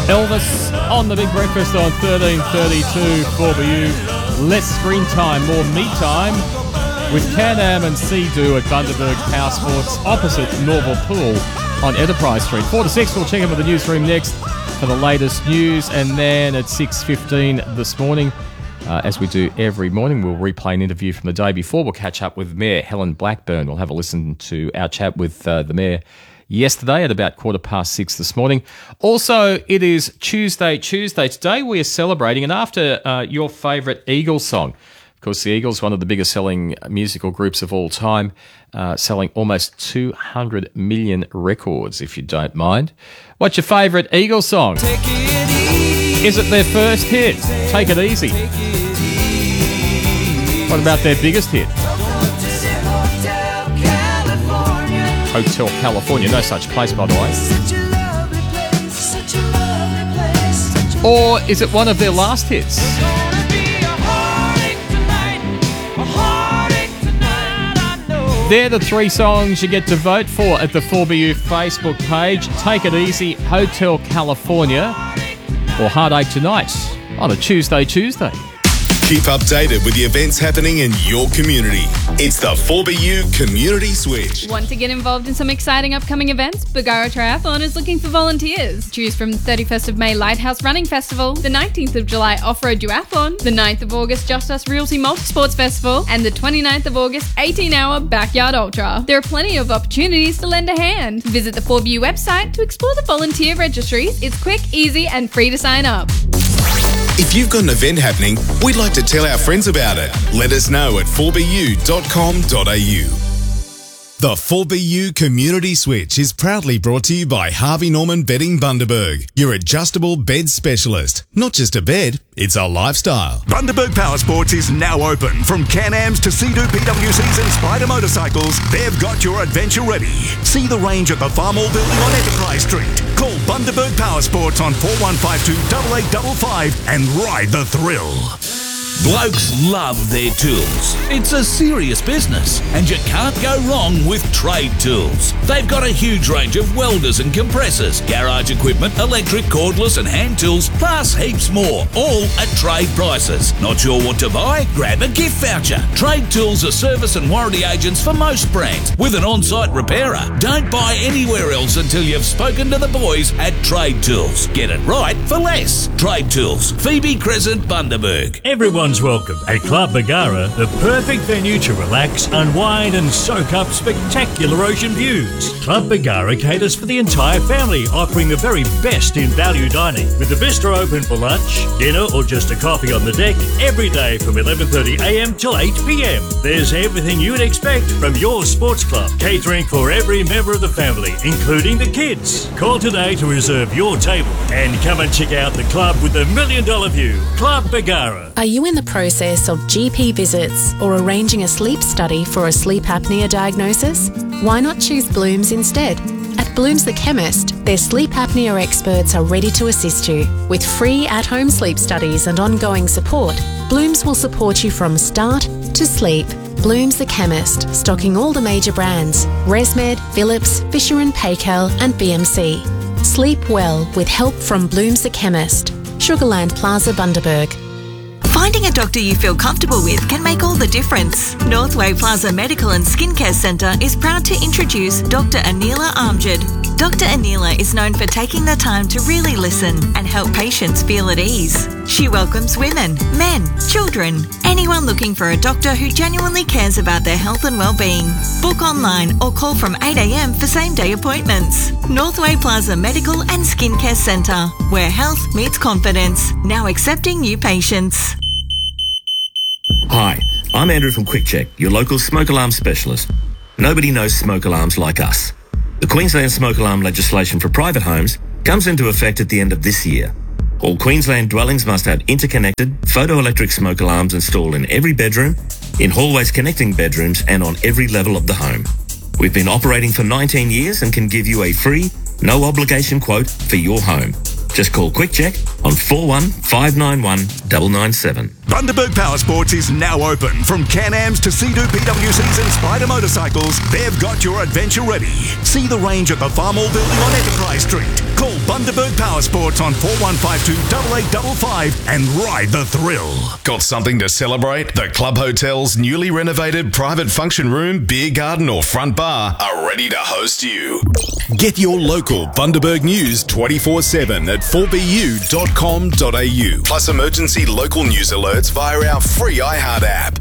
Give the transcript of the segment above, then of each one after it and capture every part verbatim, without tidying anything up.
Elvis on The Big Breakfast on thirteen thirty-two four B U. Less screen time, more me time with Can-Am and Sea-Doo at Bundaberg Power Sports opposite Norval Pool on Enterprise Street. four to six, we'll check in with the newsroom next for the latest news, and then at six fifteen this morning, uh, as we do every morning, we'll replay an interview from the day before. We'll catch up with Mayor Helen Blackburn. We'll have a listen to our chat with uh, the Mayor yesterday at about quarter past six this morning. Also, it is Tuesday Tuesday. Today we are celebrating, and after uh, your favourite Eagles song, of course the Eagles, one of the biggest selling musical groups of all time, uh, selling almost two hundred million records, if you don't mind. What's your favourite Eagles song? Take it easy. Is it their first hit? Take It Easy. Take it easy. What about their biggest hit? Hotel California, no such place, by the way. Such a lovely place, such a lovely place, such a Or is it one of their last hits? gonna be a heartache tonight, a heartache tonight, I know. They're the three songs you get to vote for at the four B U Facebook page. Take It Easy, Hotel California, or Heartache Tonight on a Tuesday Tuesday. Keep updated with the events happening in your community. It's the four B U Community Switch. Want to get involved in some exciting upcoming events? Bargara Triathlon is looking for volunteers. Choose from the thirty-first of May Lighthouse Running Festival, the nineteenth of July Off-Road Duathlon, the ninth of August Just Us Realty Multisports Festival, and the twenty-ninth of August eighteen-hour Backyard Ultra. There are plenty of opportunities to lend a hand. Visit the four B U website to explore the volunteer registries. It's quick, easy, and free to sign up. If you've got an event happening, we'd like to tell our friends about it. Let us know at four b u dot com dot a u. The four B U Community Switch is proudly brought to you by Harvey Norman Bedding Bundaberg, your adjustable bed specialist. Not just a bed, it's a lifestyle. Bundaberg Power Sports is now open. From Can-Ams to Sea-Doo P W Cs and Spider motorcycles, they've got your adventure ready. See the range at the Farmall Building on Enterprise Street. Call Bundaberg Power Sports on four one five two, eight eight five five and ride the thrill. Blokes love their tools. It's a serious business, and you can't go wrong with Trade Tools. They've got a huge range of welders and compressors, garage equipment, electric, cordless and hand tools, plus heaps more, all at trade prices. Not sure what to buy? Grab a gift voucher. Trade Tools are service and warranty agents for most brands, with an on-site repairer. Don't buy anywhere else until you've spoken to the boys at Trade Tools. Get it right for less. Trade Tools, Phoebe Crescent, Bundaberg. Everyone's welcome at Club Bargara, the perfect venue to relax, unwind and soak up spectacular ocean views. Club Bargara caters for the entire family, offering the very best in value dining, with the bistro open for lunch, dinner or just a coffee on the deck every day from eleven thirty a m till eight p m. There's everything you'd expect from your sports club, catering for every member of the family, including the kids. Call today to reserve your table and come and check out the club with the million dollar view. Club Bargara. Are you in the process of G P visits or arranging a sleep study for a sleep apnea diagnosis? Why not choose Blooms instead? At Blooms the Chemist, their sleep apnea experts are ready to assist you. With free at-home sleep studies and ongoing support, Blooms will support you from start to sleep. Blooms the Chemist, stocking all the major brands: ResMed, Philips, Fisher and Paykel and B M C. Sleep well with help from Blooms the Chemist. Sugarland Plaza, Bundaberg. Finding a doctor you feel comfortable with can make all the difference. Northway Plaza Medical and Skincare Centre is proud to introduce Doctor Anila Amjad. Doctor Anila is known for taking the time to really listen and help patients feel at ease. She welcomes women, men, children, anyone looking for a doctor who genuinely cares about their health and well-being. Book online or call from eight a m for same-day appointments. Northway Plaza Medical and Skincare Centre, where health meets confidence. Now accepting new patients. Hi, I'm Andrew from QuickCheck, your local smoke alarm specialist. Nobody knows smoke alarms like us. The Queensland smoke alarm legislation for private homes comes into effect at the end of this year. All Queensland dwellings must have interconnected photoelectric smoke alarms installed in every bedroom, in hallways connecting bedrooms and on every level of the home. We've been operating for nineteen years and can give you a free, no obligation quote for your home. Just call QuickCheck on four one five nine one nine nine seven. Bundaberg Power Sports is now open. From Can-Ams to Sea-Doo P W Cs and Spider motorcycles, they've got your adventure ready. See the range at the Farmall Building on Enterprise Street. Call Call Bundaberg Power Sports on four one five two, eight eight five five and ride the thrill. Got something to celebrate? The Club Hotel's newly renovated private function room, beer garden or front bar are ready to host you. Get your local Bundaberg news twenty-four seven at four b u dot com dot a u. Plus emergency local news alerts via our free iHeart app.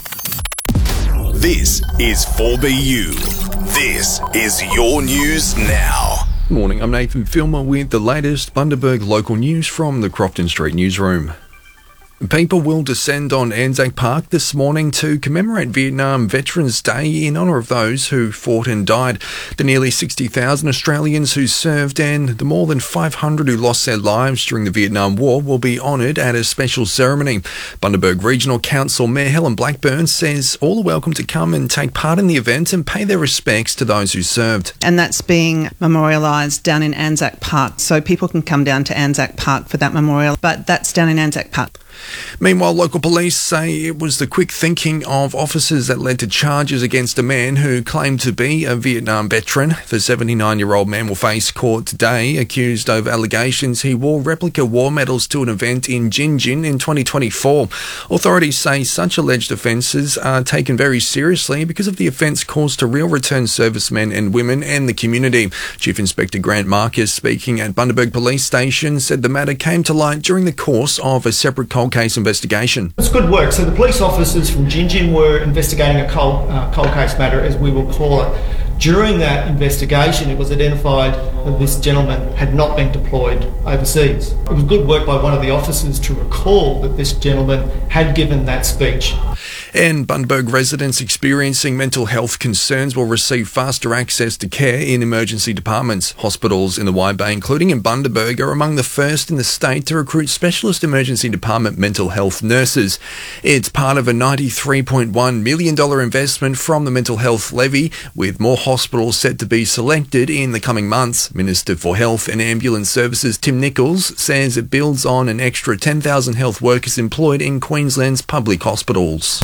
This is four B U. This is your news now. Morning, I'm Nathan Filmer with the latest Bundaberg local news from the Crofton Street newsroom. People will descend on Anzac Park this morning to commemorate Vietnam Veterans Day in honour of those who fought and died. The nearly sixty thousand Australians who served and the more than five hundred who lost their lives during the Vietnam War will be honoured at a special ceremony. Bundaberg Regional Council Mayor Helen Blackburn says all are welcome to come and take part in the event and pay their respects to those who served. And that's being memorialised down in Anzac Park, so people can come down to Anzac Park for that memorial, but that's down in Anzac Park. Meanwhile, local police say it was the quick thinking of officers that led to charges against a man who claimed to be a Vietnam veteran. The seventy-nine-year-old man will face court today, accused of allegations he wore replica war medals to an event in Gin Gin in twenty twenty-four. Authorities say such alleged offences are taken very seriously because of the offence caused to real return servicemen and women and the community. Chief Inspector Grant Marcus, speaking at Bundaberg Police Station, said the matter came to light during the course of a separate cold case investigation. It's good work. So the police officers from Gin Gin were investigating a cold, uh, cold case matter, as we will call it. During that investigation, it was identified that this gentleman had not been deployed overseas. It was good work by one of the officers to recall that this gentleman had given that speech. And Bundaberg residents experiencing mental health concerns will receive faster access to care in emergency departments. Hospitals in the Wide Bay, including in Bundaberg, are among the first in the state to recruit specialist emergency department mental health nurses. It's part of a ninety-three point one million dollars investment from the Mental Health Levy, with more hospitals set to be selected in the coming months. Minister for Health and Ambulance Services Tim Nichols says it builds on an extra ten thousand health workers employed in Queensland's public hospitals.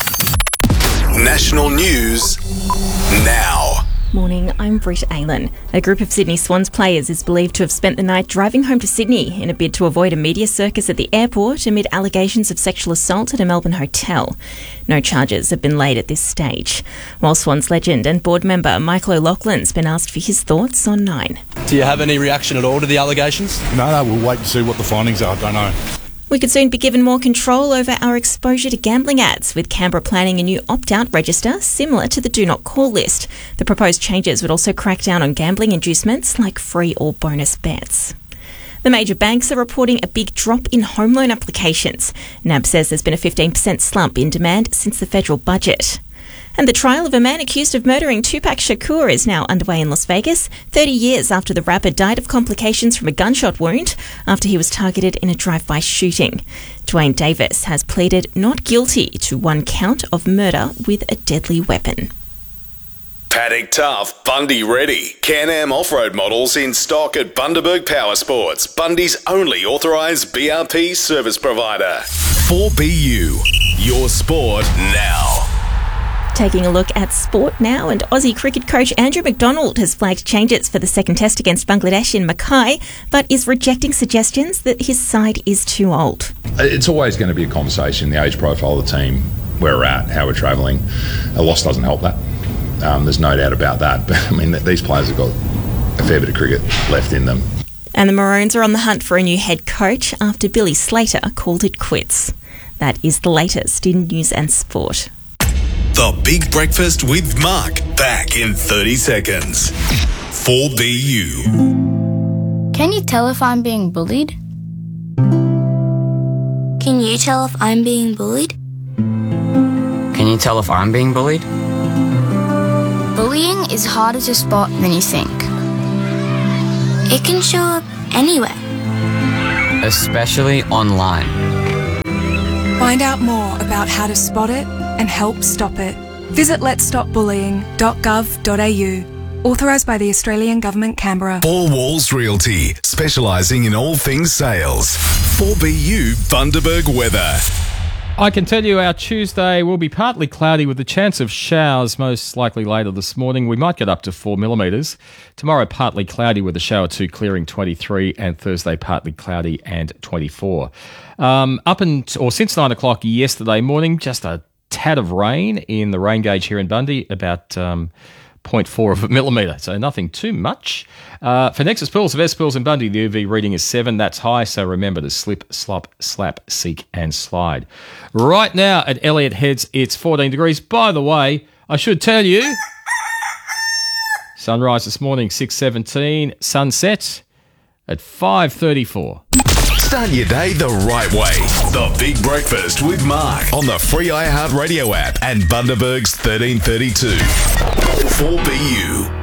National news now. Morning, I'm Britt Aylan. A group of Sydney Swans players is believed to have spent the night driving home to Sydney in a bid to avoid a media circus at the airport amid allegations of sexual assault at a Melbourne hotel. No charges have been laid at this stage. While Swans legend and board member Michael O'Loughlin's been asked for his thoughts on Nine. Do you have any reaction at all to the allegations? No, no, we'll wait to see what the findings are. I don't know. We could soon be given more control over our exposure to gambling ads, with Canberra planning a new opt-out register similar to the Do Not Call list. The proposed changes would also crack down on gambling inducements like free or bonus bets. The major banks are reporting a big drop in home loan applications. N A B says there's been a fifteen percent slump in demand since the federal budget. And the trial of a man accused of murdering Tupac Shakur is now underway in Las Vegas, thirty years after the rapper died of complications from a gunshot wound after he was targeted in a drive-by shooting. Dwayne Davis has pleaded not guilty to one count of murder with a deadly weapon. Paddock Tough, Bundy ready. Can-Am off-road models in stock at Bundaberg Power Sports, Bundy's only authorised B R P service provider. four B U, your sport now. Taking a look at sport now, and Aussie cricket coach Andrew McDonald has flagged changes for the second test against Bangladesh in Mackay, but is rejecting suggestions that his side is too old. It's always going to be a conversation, the age profile of the team, where we're at, how we're travelling. A loss doesn't help that. Um, there's no doubt about that. But, I mean, these players have got a fair bit of cricket left in them. And the Maroons are on the hunt for a new head coach after Billy Slater called it quits. That is the latest in news and sport. The Big Breakfast with Mark, back in thirty seconds. four B U. Can you tell if I'm being bullied? Can you tell if I'm being bullied? Can you tell if I'm being bullied? Bullying is harder to spot than you think. It can show up anywhere. Especially online. Find out more about how to spot it and help stop it. Visit lets stop bullying dot gov dot a u. Authorised by the Australian Government, Canberra. Four Walls Realty, specialising in all things sales. four B U Bundaberg weather. I can tell you our Tuesday will be partly cloudy with a chance of showers, most likely later this morning. We might get up to four millimetres. Tomorrow, partly cloudy with a shower or two clearing twenty-three, and Thursday, partly cloudy and twenty-four. Um, up and or since nine o'clock yesterday morning, just a tad of rain in the rain gauge here in Bundy, about um, zero point four of a millimetre, so nothing too much. Uh, for Nexus Pools of S Pools in Bundy, the U V reading is seven. That's high, so remember to slip, slop, slap, seek and slide. Right now at Elliott Heads, it's fourteen degrees. By the way, I should tell you, sunrise this morning, six seventeen. Sunset at five thirty-four. Start your day the right way. The Big Breakfast with Mark on the free iHeartRadio app and Bundaberg's thirteen thirty-two. four B U.